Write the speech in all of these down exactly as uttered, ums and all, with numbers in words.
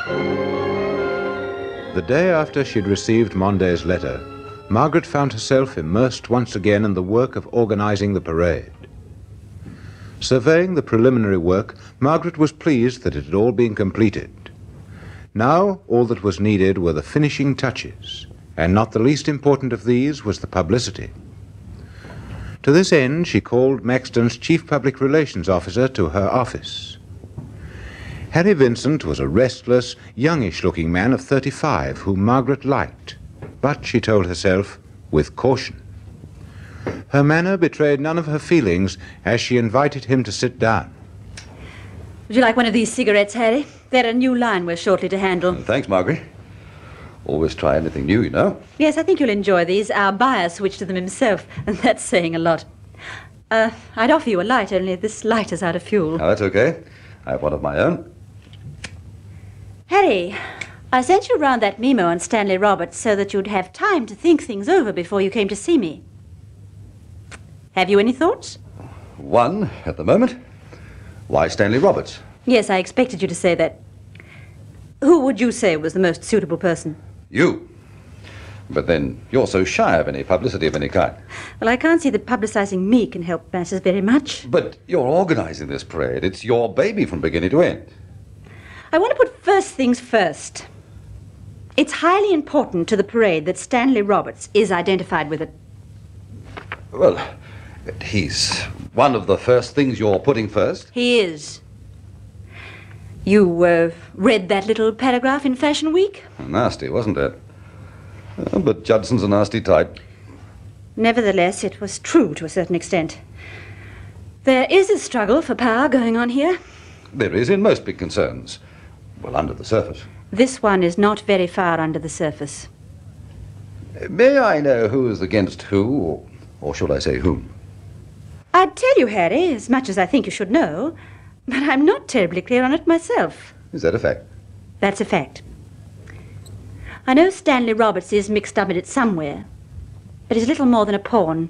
The day after she'd received Monday's letter, Margaret found herself immersed once again in the work of organizing the parade. Surveying the preliminary work, Margaret was pleased that it had all been completed. Now, all that was needed were the finishing touches, and not the least important of these was the publicity. To this end, she called Maxton's chief public relations officer to her office. Harry Vincent was a restless, youngish-looking man of thirty-five whom Margaret liked, but, she told herself, with caution. Her manner betrayed none of her feelings as she invited him to sit down. Would you like one of these cigarettes, Harry? They're a new line we're shortly to handle. Thanks, Margaret. Always try anything new, you know. Yes, I think you'll enjoy these. Our buyer switched to them himself, and that's saying a lot. Uh, I'd offer you a light, only this light is out of fuel. Oh, that's okay. I have one of my own. Harry, I sent you round that memo on Stanley Roberts so that you'd have time to think things over before you came to see me. Have you any thoughts? One, at the moment. Why Stanley Roberts? Yes, I expected you to say that. Who would you say was the most suitable person? You. But then you're so shy of any publicity of any kind. Well, I can't see that publicizing me can help matters very much. But you're organizing this parade. It's your baby from beginning to end. I want to put first things first. It's highly important to the parade that Stanley Roberts is identified with it. Well, he's one of the first things you're putting first. He is. You uh, read that little paragraph in Fashion Week? Nasty, wasn't it? Uh, but Judson's a nasty type. Nevertheless, it was true to a certain extent. There is a struggle for power going on here. There is in most big concerns. Well, under the surface. This one is not very far under the surface. Uh, may I know who is against who, or, or should I say whom? I'd tell you, Harry, as much as I think you should know, but I'm not terribly clear on it myself. Is that a fact? That's a fact. I know Stanley Roberts is mixed up in it somewhere, but he's little more than a pawn.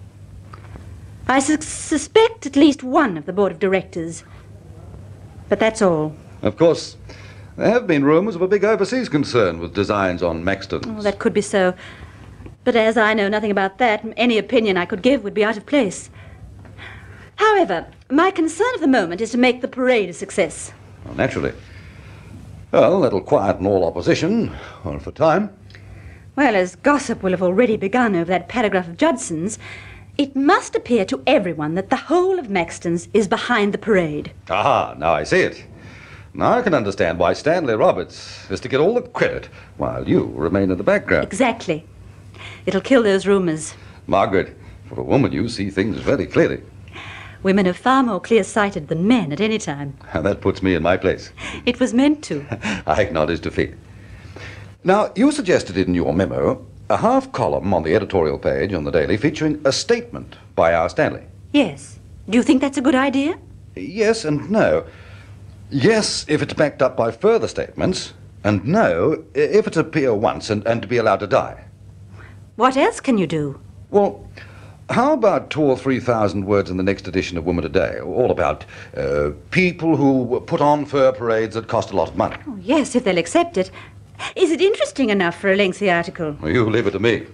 I su- suspect at least one of the board of directors, but that's all. Of course, there have been rumours of a big overseas concern with designs on Maxton's. Oh, that could be so, but as I know nothing about that, any opinion I could give would be out of place. However, my concern at the moment is to make the parade a success. Well, naturally. Well, that'll quieten all opposition, well, for time. Well, as gossip will have already begun over that paragraph of Judson's, it must appear to everyone that the whole of Maxton's is behind the parade. Aha, now I see it. Now I can understand why Stanley Roberts is to get all the credit, while you remain in the background. Exactly. It'll kill those rumours. Margaret, for a woman, you see things very clearly. Women are far more clear-sighted than men at any time. And that puts me in my place. It was meant to. I acknowledge defeat. Now, you suggested in your memo a half column on the editorial page on the Daily featuring a statement by our Stanley. Yes. Do you think that's a good idea? Yes and no. Yes, if it's backed up by further statements, and no, if it appear once and, and to be allowed to die. What else can you do? Well, how about two or three thousand words in the next edition of Woman Today, all about uh, people who put on fur parades that cost a lot of money? Oh, yes, if they'll accept it. Is it interesting enough for a lengthy article? Well, you leave it to me.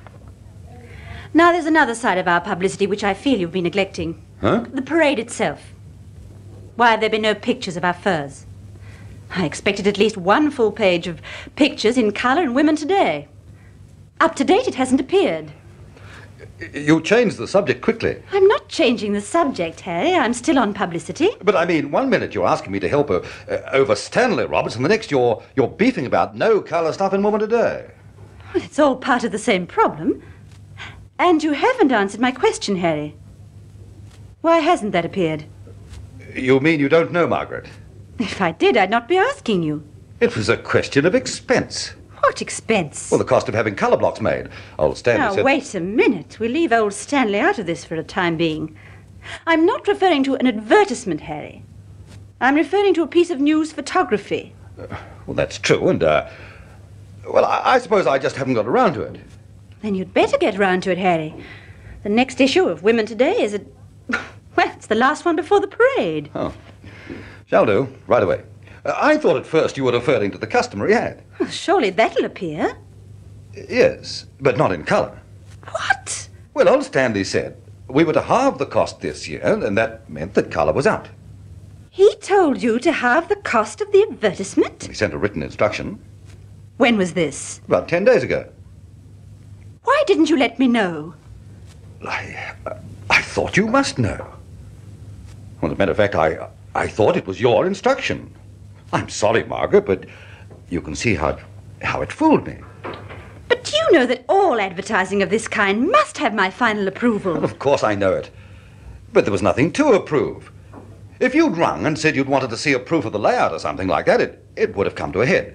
Now, there's another side of our publicity which I feel you've been neglecting. Huh? The parade itself. Why have there been no pictures of our furs? I expected at least one full page of pictures in colour in Women Today. Up to date, it hasn't appeared. You changed the subject quickly. I'm not changing the subject, Harry. I'm still on publicity. But I mean, one minute you're asking me to help uh, uh, over Stanley Roberts, and the next you're you're beefing about no colour stuff in Woman Today. Well, it's all part of the same problem. And you haven't answered my question, Harry. Why hasn't that appeared? You mean you don't know, Margaret? If I did, I'd not be asking you. It was a question of expense. What expense? Well, the cost of having colour blocks made. Old Stanley now, said... wait a minute. We'll leave old Stanley out of this for a time being. I'm not referring to an advertisement, Harry. I'm referring to a piece of news photography. Uh, well, that's true, and, uh... Well, I, I suppose I just haven't got around to it. Then you'd better get round to it, Harry. The next issue of Women Today is a... Well, it's the last one before the parade. Oh. Shall do. Right away. Uh, I thought at first you were referring to the customary ad. Well, surely that'll appear. Yes, but not in colour. What? Well, old Stanley said we were to halve the cost this year, and that meant that colour was out. He told you to halve the cost of the advertisement? He sent a written instruction When was this? about ten days ago. Why didn't you let me know? I, I thought you must know. Well, as a matter of fact, I, I thought it was your instruction. I'm sorry, Margaret, but you can see how, how it fooled me. But you know that all advertising of this kind must have my final approval. Well, of course I know it. But there was nothing to approve. If you'd rung and said you'd wanted to see a proof of the layout or something like that, it, it would have come to a head.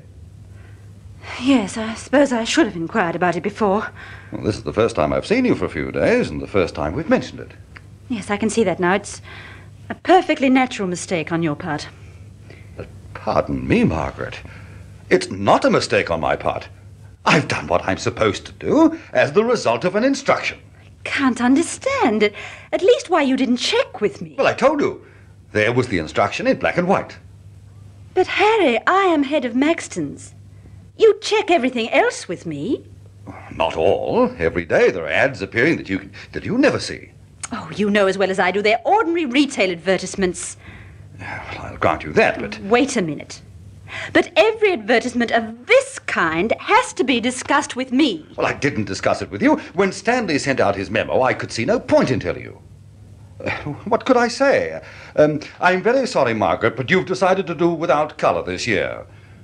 Yes, I suppose I should have inquired about it before. Well, this is the first time I've seen you for a few days, and the first time we've mentioned it. Yes, I can see that now. It's a perfectly natural mistake on your part. But pardon me, Margaret. It's not a mistake on my part. I've done what I'm supposed to do as the result of an instruction. Can't understand. At, at least why you didn't check with me. Well, I told you. There was the instruction in black and white. But, Harry, I am head of Maxton's. You check everything else with me. Not all. Every day there are ads appearing that you that you never see. Oh, you know as well as I do, they're ordinary retail advertisements. Well, I'll grant you that, but... Wait a minute. But every advertisement of this kind has to be discussed with me. Well, I didn't discuss it with you. When Stanley sent out his memo, I could see no point in telling you. Uh, what could I say? Um, I'm very sorry, Margaret, but you've decided to do without colour this year.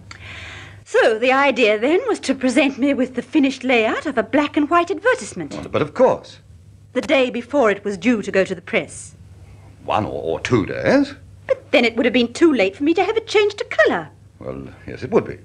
So the idea then was to present me with the finished layout of a black and white advertisement. Well, but of course. The day before it was due to go to the press. One or, or two days. But then it would have been too late for me to have it changed to colour. Well, yes, it would be.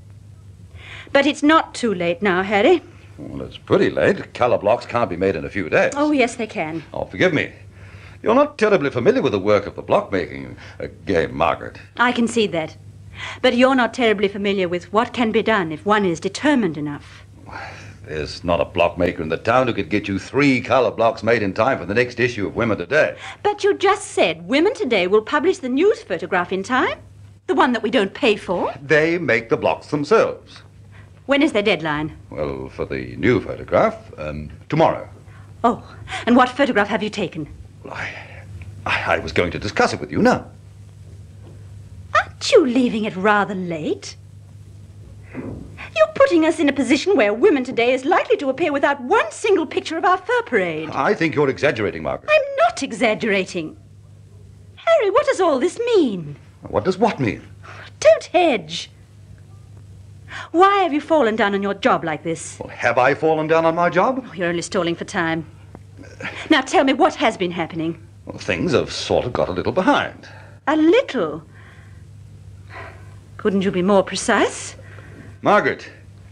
But it's not too late now, Harry. Well, it's pretty late. Colour blocks can't be made in a few days. Oh, yes, they can. Oh, forgive me. You're not terribly familiar with the work of the block-making uh, game, Margaret. I concede that. But you're not terribly familiar with what can be done if one is determined enough. There's not a blockmaker in the town who could get you three colour blocks made in time for the next issue of Women Today. But you just said Women Today will publish the news photograph in time. The one that we don't pay for. They make the blocks themselves. When is their deadline? Well, for the new photograph, um, tomorrow. Oh, and what photograph have you taken? Well, I, I, I was going to discuss it with you now. Aren't you leaving it rather late? You're putting us in a position where Women Today is likely to appear without one single picture of our fur parade. I think you're exaggerating, Margaret. I'm not exaggerating. Harry, what does all this mean? What does what mean? Don't hedge. Why have you fallen down on your job like this? Well, have I fallen down on my job? Oh, you're only stalling for time. Now tell me what has been happening. Well, things have sort of got a little behind. A little? Couldn't you be more precise? Margaret,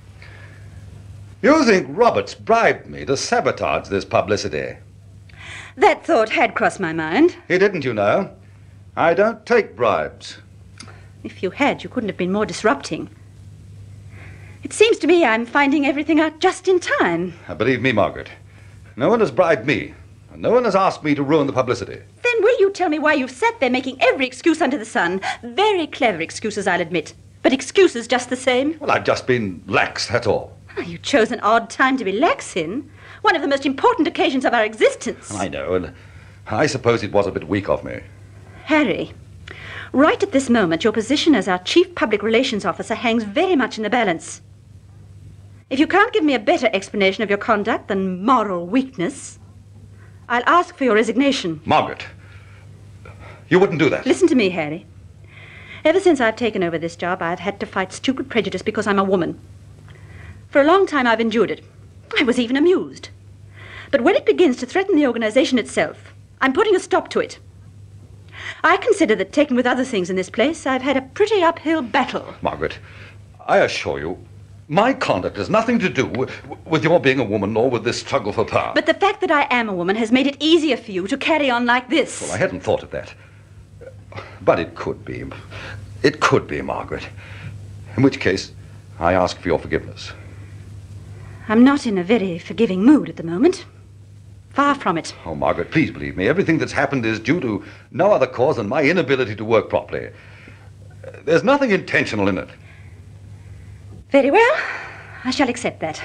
you think Roberts bribed me to sabotage this publicity? That thought had crossed my mind. He didn't, you know. I don't take bribes. If you had, you couldn't have been more disrupting. It seems to me I'm finding everything out just in time. Now, believe me, Margaret, no one has bribed me, and no one has asked me to ruin the publicity. Then will you tell me why you've sat there making every excuse under the sun? Very clever excuses, I'll admit. But excuses just the same? Well, I've just been lax, that's all. Oh, you chose an odd time to be lax in. One of the most important occasions of our existence. I know, and I suppose it was a bit weak of me. Harry, right at this moment, your position as our Chief Public Relations Officer hangs very much in the balance. If you can't give me a better explanation of your conduct than moral weakness, I'll ask for your resignation. Margaret, you wouldn't do that. Listen to me, Harry. Ever since I've taken over this job, I've had to fight stupid prejudice because I'm a woman. For a long time, I've endured it. I was even amused. But when it begins to threaten the organization itself, I'm putting a stop to it. I consider that, taken with other things in this place, I've had a pretty uphill battle. Margaret, I assure you, my conduct has nothing to do with, with your being a woman or with this struggle for power. But the fact that I am a woman has made it easier for you to carry on like this. Well, I hadn't thought of that. But it could be. It could be, Margaret. In which case, I ask for your forgiveness. I'm not in a very forgiving mood at the moment. Far from it. Oh, Margaret, please believe me. Everything that's happened is due to no other cause than my inability to work properly. There's nothing intentional in it. Very well. I shall accept that.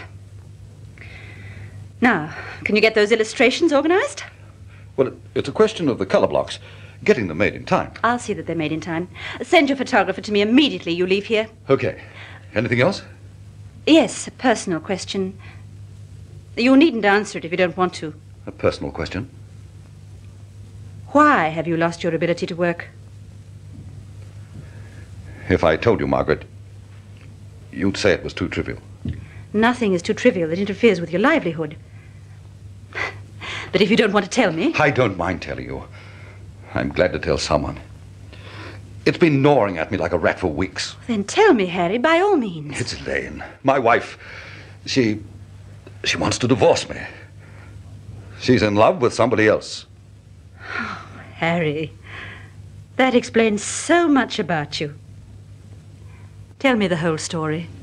Now, can you get those illustrations organized? Well, it, it's a question of the color blocks. Getting them made in time. I'll see that they're made in time. Send your photographer to me immediately you leave here. Okay. Anything else? Yes, a personal question. You needn't answer it if you don't want to. A personal question? Why have you lost your ability to work? If I told you, Margaret, you'd say it was too trivial. Nothing is too trivial that interferes with your livelihood. But if you don't want to tell me... I don't mind telling you. I'm glad to tell someone. It's been gnawing at me like a rat for weeks. Then tell me, Harry, by all means. It's Elaine, my wife. She... she wants to divorce me. She's in love with somebody else. Oh, Harry, that explains so much about you. Tell me the whole story.